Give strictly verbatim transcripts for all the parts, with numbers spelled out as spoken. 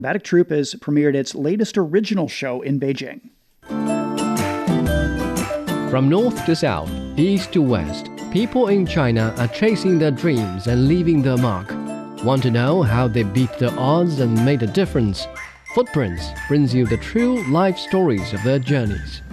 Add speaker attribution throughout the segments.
Speaker 1: Acrobatic Troupe has premiered its latest original show in Beijing.
Speaker 2: From north to south, east to west, people in China are chasing their dreams and leaving their mark. Want to know how they beat the odds and made a difference? Footprints brings you the true life stories of their journeys.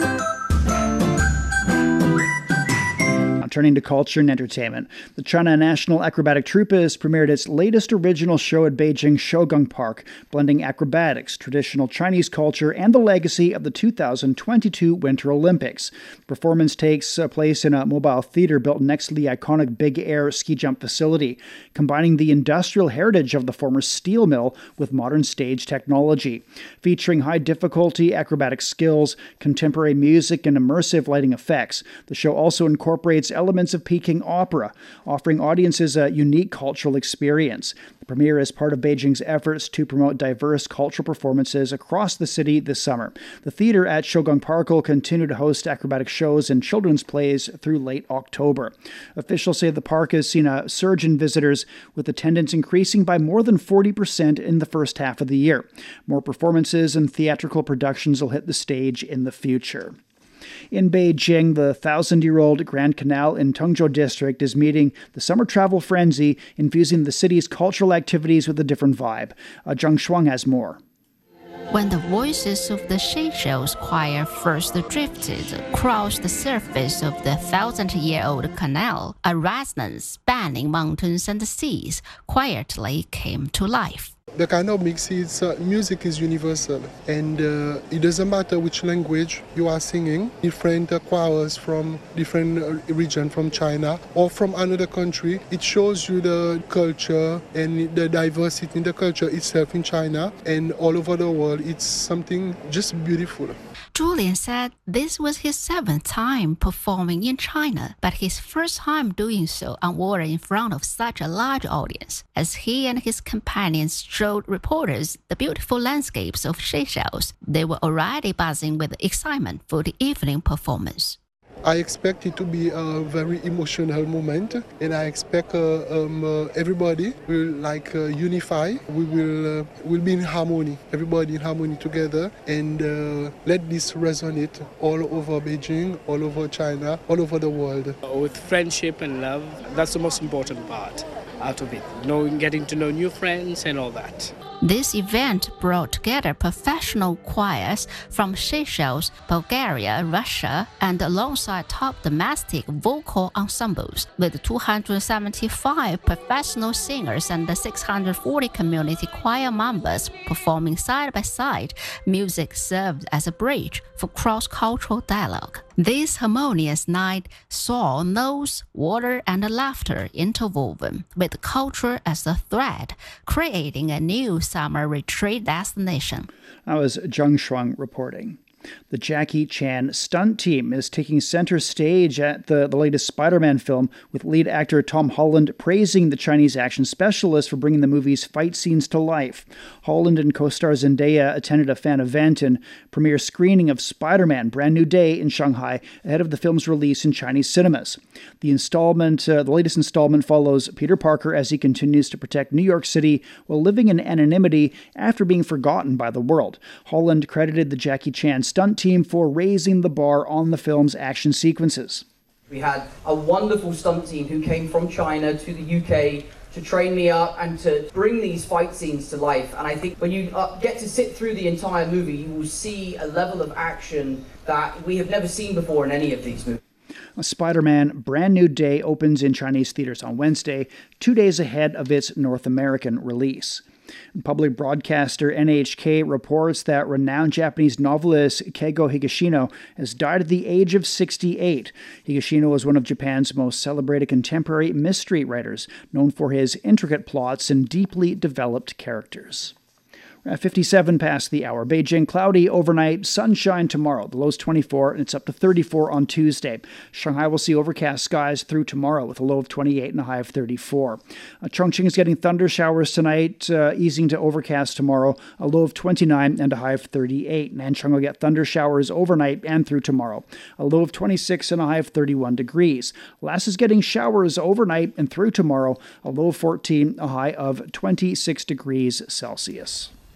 Speaker 1: Turning to culture and entertainment, the China National Acrobatic Troupe has premiered its latest original show at Beijing Shougang Park, blending acrobatics, traditional Chinese culture, and the legacy of the two thousand twenty-two Winter Olympics. The performance takes place in a mobile theater built next to the iconic Big Air ski jump facility, combining the industrial heritage of the former steel mill with modern stage technology. Featuring high-difficulty acrobatic skills, contemporary music, and immersive lighting effects, the show also incorporates elements of Peking opera, offering audiences a unique cultural experience. The premiere is part of Beijing's efforts to promote diverse cultural performances across the city this summer. The theater at Shougang Park will continue to host acrobatic shows and children's plays through late October. Officials say the park has seen a surge in visitors, with attendance increasing by more than forty percent in the first half of the year. More performances and theatrical productions will hit the stage in the future. In Beijing, the thousand-year-old Grand Canal in Tengzhou District is meeting the summer travel frenzy, infusing the city's cultural activities with a different vibe. Uh, Zhang Shuang has more.
Speaker 3: When the voices of the Seychelles choir first drifted across the surface of the thousand-year-old canal, a resonance spanning mountains and seas quietly came to life.
Speaker 4: The kind of mix is uh, music is universal, and uh, it doesn't matter which language you are singing. Different uh, choirs from different uh, region from China or from another country. It shows you the culture and the diversity in the culture itself in China and all over the world. It's something just beautiful.
Speaker 3: Julian said this was his seventh time performing in China, but his first time doing so on water in front of such a large audience. As he and his companions showed reporters the beautiful landscapes of Seychelles, they were already buzzing with excitement for the evening performance.
Speaker 4: I expect it to be a very emotional moment, and I expect uh, um, uh, everybody will like uh, unify. We will uh, will be in harmony, everybody in harmony together, and uh, let this resonate all over Beijing, all over China, all over the world.
Speaker 5: With friendship and love, that's the most important part out of it. Knowing, getting to know new friends and all that.
Speaker 3: This event brought together professional choirs from Seychelles, Bulgaria, Russia, and alongside top domestic vocal ensembles. With two hundred seventy-five professional singers and six hundred forty community choir members performing side by side, music served as a bridge for cross-cultural dialogue. This harmonious night saw nose, water, and laughter interwoven, with culture as a thread, creating a new summer retreat destination.
Speaker 1: That was Zhang Shuang reporting. The Jackie Chan stunt team is taking center stage at the, the latest Spider-Man film, with lead actor Tom Holland praising the Chinese action specialist for bringing the movie's fight scenes to life. Holland and co-star Zendaya attended a fan event and premiere screening of Spider-Man Brand New Day in Shanghai ahead of the film's release in Chinese cinemas. The installment, uh, the latest installment follows Peter Parker as he continues to protect New York City while living in anonymity after being forgotten by the world. Holland credited the Jackie Chan stunt team for raising the bar on the film's action sequences.
Speaker 6: We had a wonderful stunt team who came from China to the U K to train me up and to bring these fight scenes to life. And I think when you uh, get to sit through the entire movie, you will see a level of action that we have never seen before in any of these movies.
Speaker 1: Spider-Man Brand New Day opens in Chinese theaters on Wednesday, two days ahead of its North American release. Public broadcaster N H K reports that renowned Japanese novelist Keigo Higashino has died at the age of sixty-eight. Higashino was one of Japan's most celebrated contemporary mystery writers, known for his intricate plots and deeply developed characters. At fifty-seven past the hour. Beijing, cloudy overnight, sunshine tomorrow. The low's twenty-four, and it's up to thirty-four on Tuesday. Shanghai will see overcast skies through tomorrow with a low of twenty-eight and a high of thirty-four. Uh, Chongqing is getting thunder showers tonight, uh, easing to overcast tomorrow, a low of twenty-nine and a high of thirty-eight. Nanchang will get thunder showers overnight and through tomorrow, a low of twenty-six and a high of thirty-one degrees. Lass is getting showers overnight and through tomorrow, a low of fourteen, a high of twenty-six degrees Celsius.